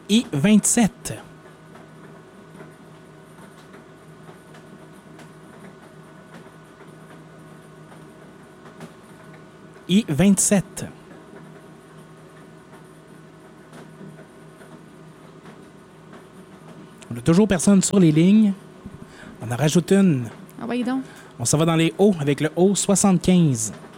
I-27. I-27. On n'a toujours personne sur les lignes. On en rajoute une. Ah oui, donc. On s'en va dans les hauts avec le haut 75.